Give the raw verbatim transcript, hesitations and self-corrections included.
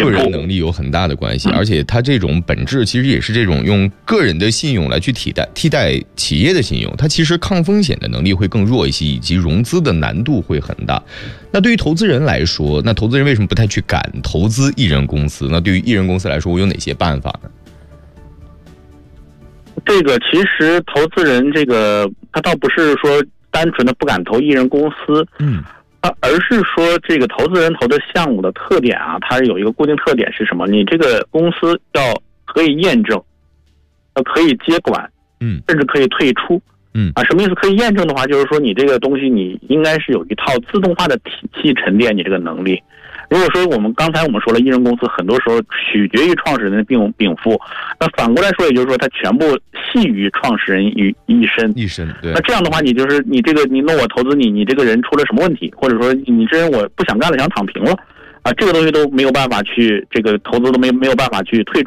个人能力有很大的关系，而且它这种本质其实也是这种用个人的信用来去替代替代企业的信用，它其实抗风险的能力会更弱一些，以及融资的难度会很大。那对于投资人来说，那投资人为什么不太去敢投资艺人公司？那对于艺人公司来说，我有哪些办法呢？ 这个其实投资人这个他倒不是说单纯的不敢投艺人公司， 嗯， 而是说这个投资人投的项目的特点啊，它有一个固定特点是什么？你这个公司要可以验证，呃，可以接管， 嗯， 甚至可以退出， 嗯啊，什么意思？可以验证的话，就是说你这个东西你应该是有一套自动化的体系沉淀你这个能力。如果说我们刚才我们说了，艺人公司很多时候取决于创始人的禀禀赋，那反过来说，也就是说它全部系于创始人于一身。 一身对。 那这样的话，你就是你这个你那我投资你，你这个人出了什么问题，或者说你这人我不想干了，想躺平了，啊，这个东西都没有办法去这个投资都没没有办法去退出。